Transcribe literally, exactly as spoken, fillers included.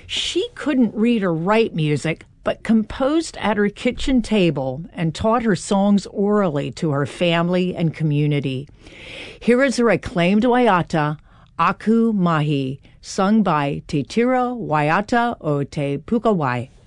She couldn't read or write music, but composed at her kitchen table and taught her songs orally to her family and community. Here is her acclaimed waiata, Aku Mahi, sung by Te Tira Waiata o Te Pukawai.